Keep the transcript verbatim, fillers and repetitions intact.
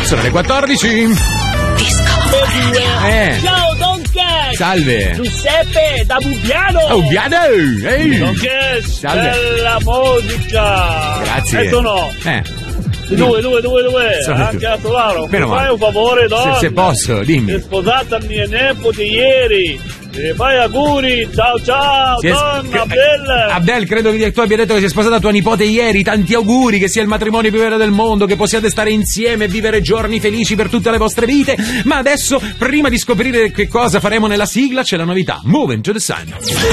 Sono le quattordici. Eh. Ciao Don Cash. Salve. Giuseppe da Bubbiano. Oh, Bubbiano. Ehi. Don Cash. Salve. Bella musica. Grazie. E tu no. Eh. Due, due, due, due. Salve. Anche a Solaro. Meno Mi fai male. un favore, donna? Se, se posso, dimmi. È sposata mia nipote ieri. E fai auguri. Ciao ciao, Si è- donna che- bella. Abdel, credo che tu abbia detto che si è sposata tua nipote ieri. Tanti auguri, che sia il matrimonio più vero del mondo, che possiate stare insieme e vivere giorni felici per tutte le vostre vite. Ma adesso, prima di scoprire che cosa faremo nella sigla, c'è la novità. Move into the Sun.